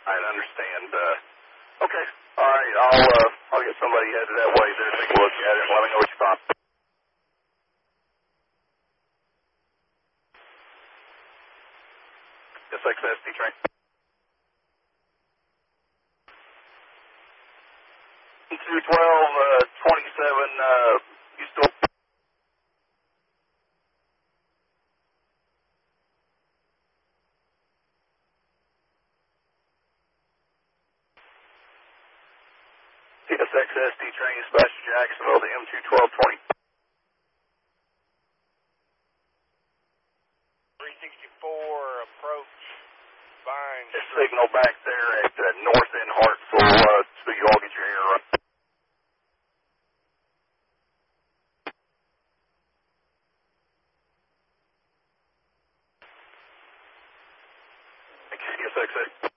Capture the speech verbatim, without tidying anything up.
I understand. Uh, okay. All right. I'll uh, I'll get somebody headed that way there, take a look at it, and let me know what you find. S X S D train. two twelve, uh, twenty-seven, uh, you still... S X S D train dispatch to Jacksonville, the M two twelve twenty. three sixty-four, approach, Vine. Signal back there at uh, north end Hartsville, uh, so you all get your air run. S X S.